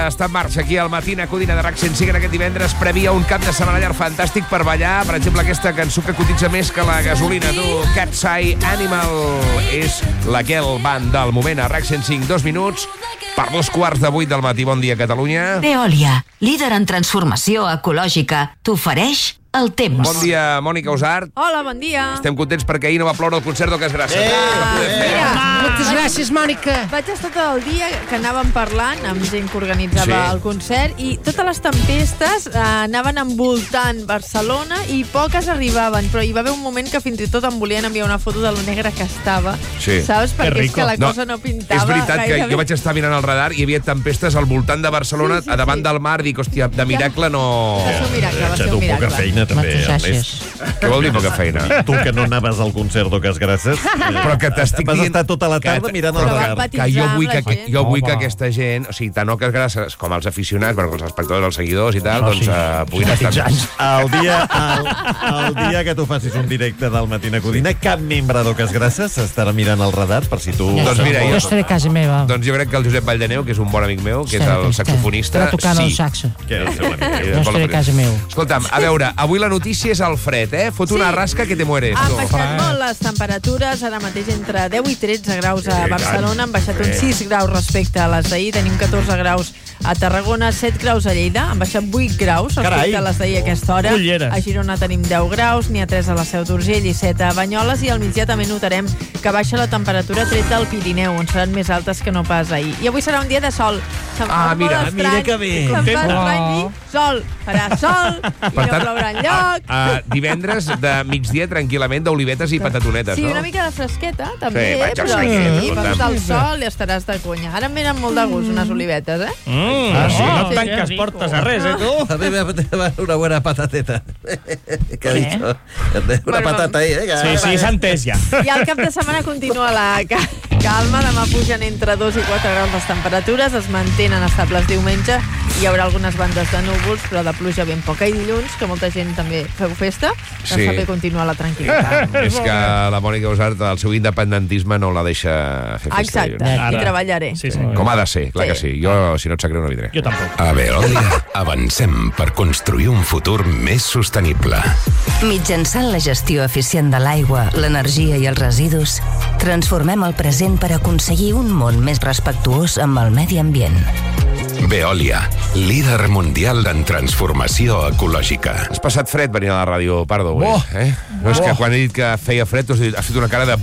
està en marxa aquí al Matina Codina de RAC 105 en aquest divendres. Previa un cap de setmana llarg fantàstic per ballar. Per exemple, aquesta cançó que cotitza més que la gasolina, tu. Cat's Eye Animal. És la que el van del moment a RAC 105. 2 minuts per 2:15 del matí. Bon dia, Catalunya. Veolia, líder en transformació ecològica, t'ofereix el temps. Bon dia, Mònica Usart. Hola, bon dia. Estem contents perquè ahir no va ploure el concert d'Ocas Grasses. Moltes gràcies, Mònica. Vaig estar tot el dia que anàvem parlant amb gent que organitzava el concert i totes les tempestes anaven envoltant Barcelona i poques arribaven, però hi va haver un moment que fins i tot em volien enviar una foto de lo negre que estava. Sí. Saps? Perquè és que la cosa no pintava. És veritat que gairebé. jo vaig estar mirant el radar i hi havia tempestes al voltant de Barcelona, a davant del mar, dic, hòstia, de miracle no... Va ser un miracle, va ser un Poca miracle. feina, també. Què vol dir poca feina? Tu que no anaves al concert d'Ocas Grasses, Però que t'estic vas dient... estar tota la tarda mirant el Però va radar. patir. Que jo vull amb la que, gent. jo vull que aquesta gent, o sigui, tant Ocas Grasses com els aficionats, bueno, els espectadors, els seguidors i tal, doncs puguin estar... El dia que tu facis un directe del Matina Codina, cap membre d'Ocas Grasses estarà mirant el radar per si tu... Doncs mira, Jo estaré a casa meva. Doncs jo crec que el Josep Valldaneu, que és un bon amic meu, que és Estaré, el saxofonista... estarà tocant el saxo. Que és el seu amic. Jo estaré a casa meu. Escolta'm, a veure, avui la notícia és el fred, Fot una rasca que te mueres. Han tu. baixat molt les temperatures, ara mateix entre 10 i 13 graus a Barcelona, han baixat uns 6 graus respecte a les d'ahir, tenim 14 graus a Tarragona, 7 graus a Lleida, han baixat 8 graus respecte a les d'ahir a aquesta hora. Ulleres. A Girona tenim 10 graus, n'hi ha 3 a la Seu d'Urgell i 7 a Banyoles, i al migdia també notarem que baixa la temperatura tret del Pirineu, on seran més altes que no pas ahir. I avui serà un dia de sol. Mira que bé. Se'm fa estrany dir sol, farà sol i Per no tant, plourà enlloc. divendres de migdia tranquil·lament d'olivetes i patatonetes, Sí, no? una mica de fresqueta, també, Sí, vaig al però fresquet, sí, escolta'm. vas al sol i estaràs de conya. Ara em venen molt de gust unes olivetes, Sí, no Sí, tanques sí. portes a res, tu? A mí me va una buena patateta. ¿Qué ha dicho? Una patata ahí, Sí, s'ha entès ja. I al cap de setmana continua la calma. Demà pugen entre 2 i 4 graus les temperatures, es mantenen estables diumenge, hi haurà algunes bandes de núvols, però de pluja ben poca. I dilluns, que molta gent també feu festa, doncs Sí. també continua la tranquil·litat. És que la Mònica Usart, el seu independentisme no la deixa fer festa. Exacte, Ara. i treballaré. Sí, sí. Com ha de ser, clar Sí. que sí. Jo, si no et sap greu, no vindré. Jo tampoc. A Veolia avancem per construir un futur més sostenible. Mitjançant la gestió eficient de l'aigua, l'energia i els residus, transformem el present per aconseguir un món més respectuós amb el medi ambient. Veolia, líder mundial en transformació ecològica. Has passat fred venint a la ràdio, Pardo, avui, No, és que quan he dit que feia fred has fet una cara de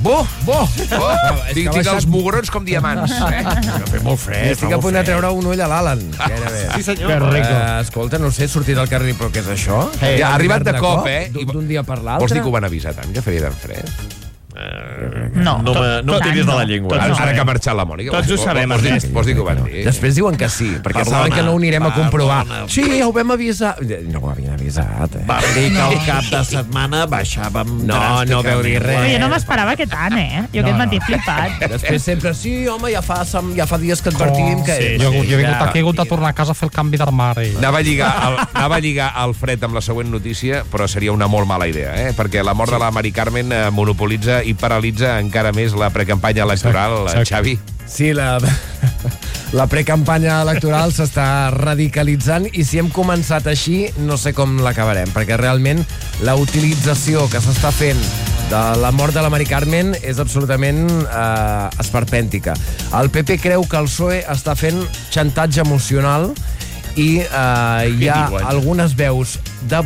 Tinc els mugrons com diamants, Fa molt fred. Estic a punt de treure un ull a l'Alan. Sí, senyor. Que rico. Escolta, no sé, sortir del carrer, però què és això? Ja, ha arribat de cop, D'un dia per l'altre. Vols dir que ho van avisar tant, que feia tan fred? No, No em tiris de la llengua. Ara que ha marxat la Mònica. Tots ho sabem, Vols Ernest. dir que ho van dir? Després diuen que sí, perquè saben que no ho anirem a comprovar. Sí, ja ho vam avisar. No ho havien avisat, Vam dir que al cap de setmana baixàvem no veu dir res. Però jo no m'esperava que tant, Jo aquest matí he flipat. Després sempre, sí, home, ja fa dies que advertim que... Jo he vingut de tornar a casa a fer el canvi d'armari. Anava a lligar el fred amb la següent notícia, però seria una molt mala idea, perquè la mort de la Mari Carmen monopolitza i paralitza encara més la precampanya electoral, Xavi. Sí, la precampanya electoral s'està radicalitzant i si hem començat així, no sé com l'acabarem, perquè realment la utilització que s'està fent de la mort de la Mari Carmen és absolutament esperpèntica. El PP creu que el PSOE està fent xantatge emocional i hi ha algunes veus de